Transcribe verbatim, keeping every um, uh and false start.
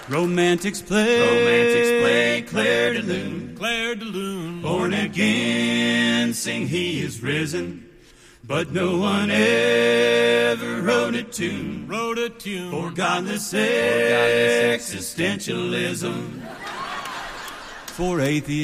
Romantics play, romantics play, Claire de Lune, Claire de Lune. Born again, sing he is risen, but no one ever wrote a tune, wrote a tune for godless existentialism, for atheists.